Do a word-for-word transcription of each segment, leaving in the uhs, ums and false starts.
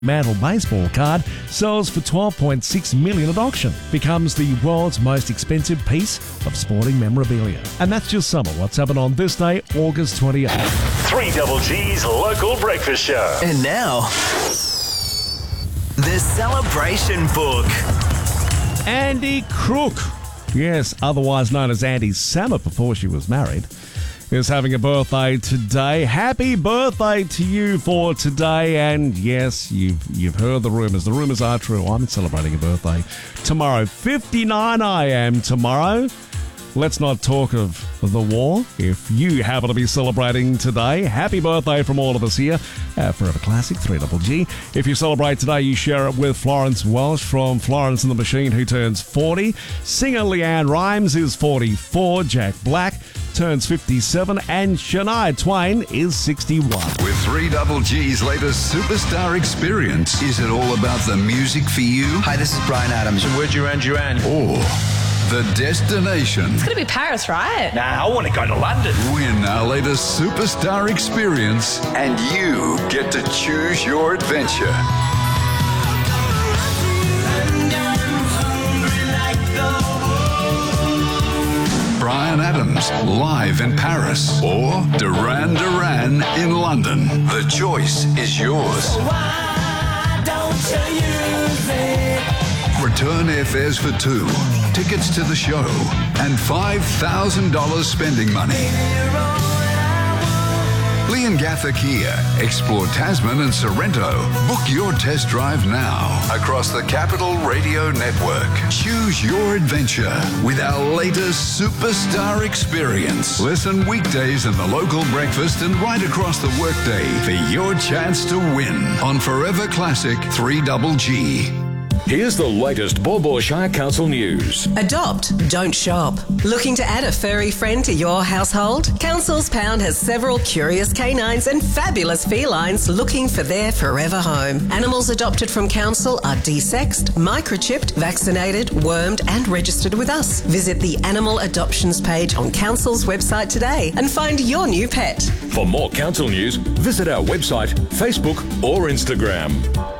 Mantle baseball card sells for twelve point six million dollars at auction, becomes the world's most expensive piece of sporting memorabilia. And that's just some of what's happened on this day, August twenty-eighth. three Double G's local breakfast show. And now, the celebration book. Andy Crook, yes, otherwise known as Andy Sammet before she was married, is having a birthday today. Happy birthday to you for today. And yes, you've you've heard the rumours. The rumours are true. I'm celebrating a birthday tomorrow. fifty-nine I am tomorrow. Let's not talk of the war. If you happen to be celebrating today, happy birthday from all of us here at Forever Classic, three Double G. If you celebrate today, you share it with Florence Welsh from Florence and the Machine, who turns forty. Singer Leanne Rimes is forty-four. Jack Black turns fifty-seven, and Shania Twain is sixty-one. With three Double G's latest superstar experience, is it all about the music for you? Hi, this is Brian Adams. And we're Duran Duran. Or the destination? It's going to be Paris, right? Nah, I want to go to London. Win our latest superstar experience, and you get to choose your adventure. Brian Adams, live in Paris, or Duran Duran in London. The choice is yours. So why don't you use it? Return airfares for two, tickets to the show, and five thousand dollars spending money. Leongatha Kia. Explore Tasman and Sorrento. Book your test drive now across the Capital Radio Network. Choose your adventure with our latest superstar experience. Listen weekdays in the local breakfast and right across the workday for your chance to win on Forever Classic three Double G. Here's the latest Baw Baw Shire Council news. Adopt, don't shop. Looking to add a furry friend to your household? Council's Pound has several curious canines and fabulous felines looking for their forever home. Animals adopted from Council are desexed, microchipped, vaccinated, wormed and registered with us. Visit the Animal Adoptions page on Council's website today and find your new pet. For more Council news, visit our website, Facebook or Instagram.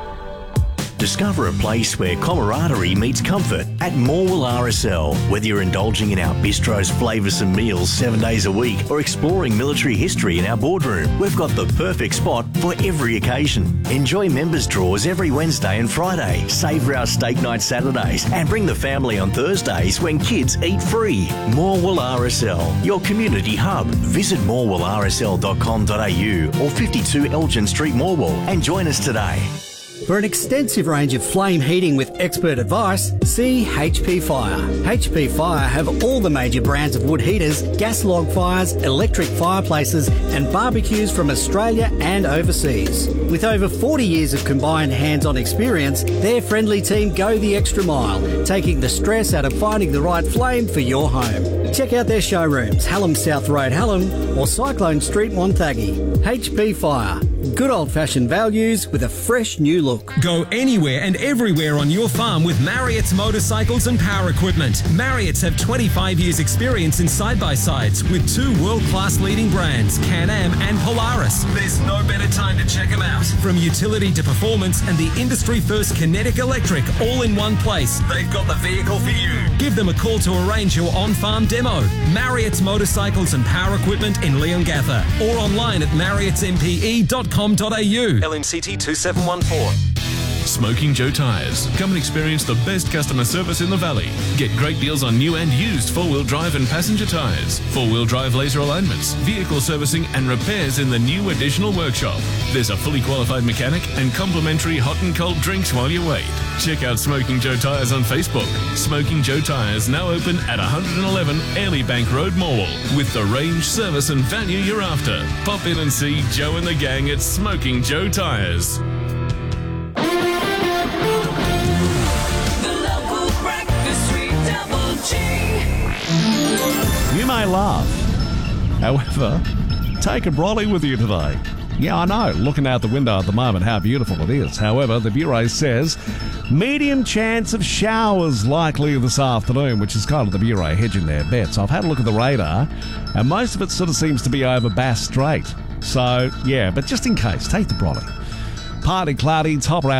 Discover a place where camaraderie meets comfort at Morwell R S L. Whether you're indulging in our bistro's flavoursome meals seven days a week or exploring military history in our boardroom, we've got the perfect spot for every occasion. Enjoy members' draws every Wednesday and Friday, savour our steak night Saturdays, and bring the family on Thursdays when kids eat free. Morwell R S L, your community hub. Visit morwell r s l dot com dot a u or fifty-two Elgin Street, Morwell, and join us today. For an extensive range of flame heating with expert advice, see H P Fire. H P Fire have all the major brands of wood heaters, gas log fires, electric fireplaces and barbecues from Australia and overseas. With over forty years of combined hands-on experience, their friendly team go the extra mile, taking the stress out of finding the right flame for your home. Check out their showrooms, Hallam South Road, Hallam, or Cyclone Street, Montague. H P Fire. Good old-fashioned values with a fresh new look. Go anywhere and everywhere on your farm with Marriott's motorcycles and power equipment. Marriott's have twenty-five years experience in side-by-sides with two world-class leading brands, Can-Am and Polaris. There's no better time to check them out. From utility to performance and the industry-first Kinetic Electric all in one place. They've got the vehicle for you. Give them a call to arrange your on-farm demo. Marriott's motorcycles and power equipment in Leongatha or online at marriotts m p e dot com dot a u. L M C T two seven one four. Smoking Joe Tyres. Come and experience the best customer service in the valley. Get great deals on new and used four-wheel drive and passenger tyres, four-wheel drive laser alignments, vehicle servicing and repairs in the new additional workshop. There's a fully qualified mechanic and complimentary hot and cold drinks while you wait. Check out Smoking Joe Tyres on Facebook. Smoking Joe Tyres now open at one eleven Airlie Bank Road, Morwell. With the range, service and value you're after. Pop in and see Joe and the gang at Smoking Joe Tyres. You may laugh. However, take a brolly with you today. Yeah, I know, looking out the window at the moment how beautiful it is. However, the Bureau says medium chance of showers likely this afternoon, which is kind of the Bureau hedging their bets. I've had a look at the radar, and most of it sort of seems to be over Bass Strait. So, yeah, but just in case, take the brolly. partly cloudy, top around